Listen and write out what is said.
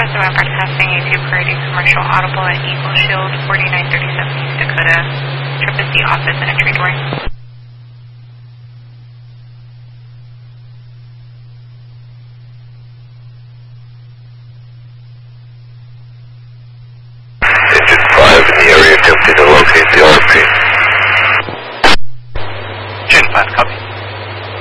advise about broadcasting A2 Parade commercial audible at Eagle Shield 4937 East Dakota. Trip is the office and entry door. Engine 5 in the area attempting to locate the RP. Engine 5, copy.